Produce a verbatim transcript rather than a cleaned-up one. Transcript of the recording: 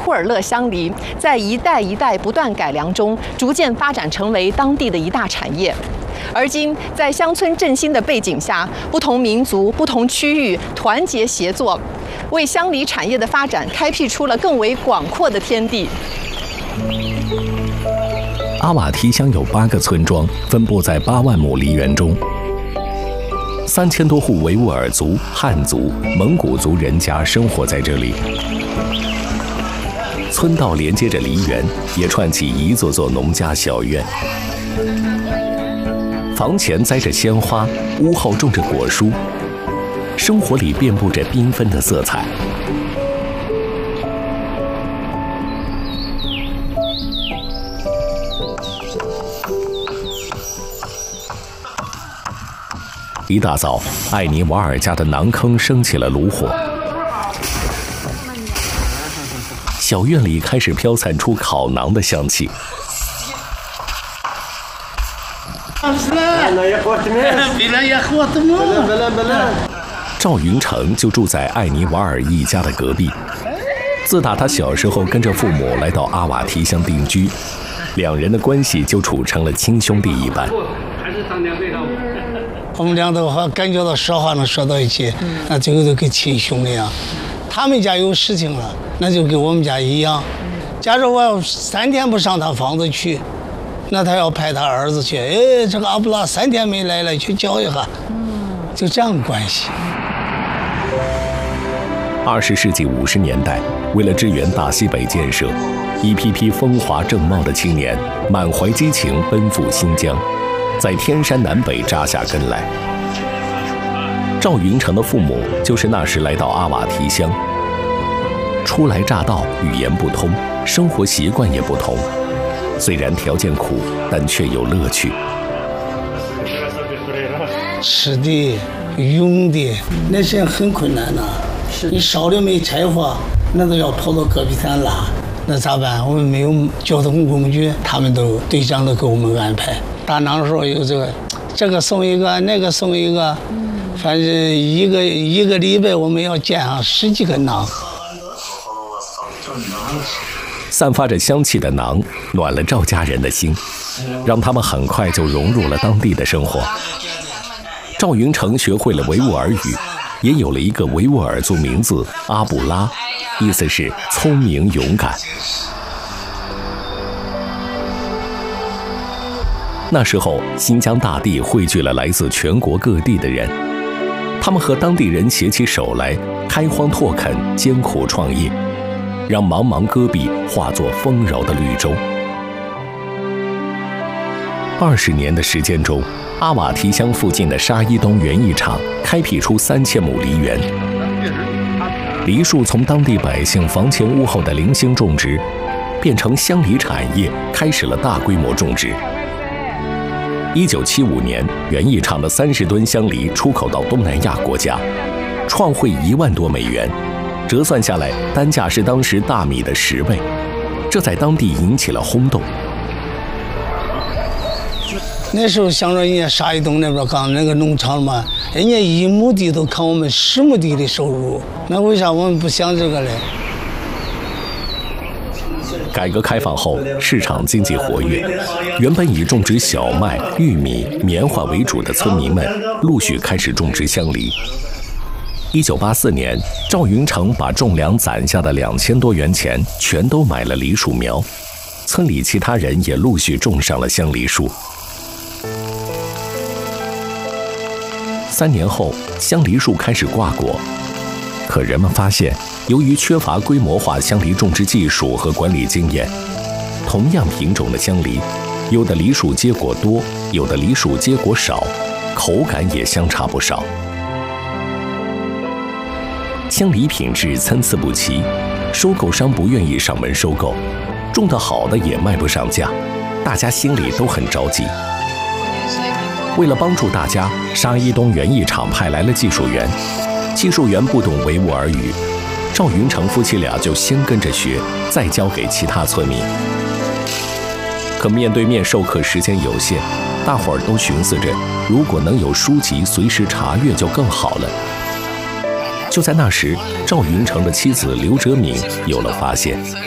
库尔勒香梨在一代一代不断改良中，逐渐发展成为当地的一大产业。而今，在乡村振兴的背景下，不同民族、不同区域团结协作，为香梨产业的发展开辟出了更为广阔的天地。 阿瓦提乡有八个村庄，分布在八万亩梨园中。三千多户维吾尔族、汉族、蒙古族人家生活在这里。村道连接着梨园，也串起一座座农家小院。房前栽着鲜花，屋后种着果蔬，生活里遍布着缤纷的色彩。一大早，艾尼瓦尔家的馕坑升起了炉火，小院里开始飘散出烤馕的香气。赵云成就住在艾尼瓦尔一家的隔壁。自打他小时候跟着父母来到阿瓦提乡定居，两人的关系就处成了亲兄弟一般。 我们俩都感觉到说话能说到一起，那最后就跟亲兄弟一样。他们家有事情了，那就跟我们家一样。假如我要三天不上他房子去，那他要派他儿子去。哎，这个阿布拉三天没来了，去教一下。就这样关系。 二十世纪五十年代，为了支援大西北建设，一批批风华正茂的青年满怀激情奔赴新疆，在天山南北扎下根来。赵云成的父母就是那时来到阿瓦提乡，初来乍到，语言不通，生活习惯也不同。虽然条件苦，但却有乐趣。 吃的、用的，那些很困难呐、啊。你烧的没柴火，那都要跑到戈壁山拉，那咋办？我们没有交通工具，他们都队长都给我们安排。打仗的时候有这个，这个送一个，那个送一个，反正一个一个礼拜我们要建上十几个馕。 散发着香气的馕暖了赵家人的心，让他们很快就融入了当地的生活。赵云成学会了维吾尔语，也有了一个维吾尔族名字阿布拉，意思是聪明勇敢。那时候，新疆大地汇聚了来自全国各地的人，他们和当地人携起手来，开荒拓垦，艰苦创业，让茫茫戈壁化作丰饶的绿洲。二十年的时间中，阿瓦提乡附近的沙依东园艺场开辟出三千亩梨园，梨树从当地百姓房前屋后的零星种植，变成香梨产业，开始了大规模种植。一九七五年，园艺场的三十吨香梨出口到东南亚国家，创汇一万多美元，折算下来，单价是当时大米的十倍，这在当地引起了轰动。 那时候想着人家沙依东那边刚那个农场嘛，人家一亩地都看我们十亩地的收入，那为啥我们不想这个嘞？ 改革开放后，市场经济活跃，原本以种植小麦、玉米、棉花为主的村民们，陆续开始种植香梨。一九八四年，赵云成把种粮攒下的两千多元钱全都买了梨树苗，村里其他人也陆续种上了香梨树。三年后，香梨树开始挂果，可人们发现，由于缺乏规模化香梨种植技术和管理经验，同样品种的香梨，有的梨树结果多，有的梨树结果少，口感也相差不少。香梨品质参差不齐，收购商不愿意上门收购，种得好的也卖不上价，大家心里都很着急。为了帮助大家，沙依东园艺场派来了技术员。技术员不懂维吾尔语，赵云成夫妻俩就先跟着学，再教给其他村民。可面对面授课时间有限，大伙儿都寻思着，如果能有书籍随时查阅就更好了。就在那时，赵云成的妻子刘哲敏有了发现。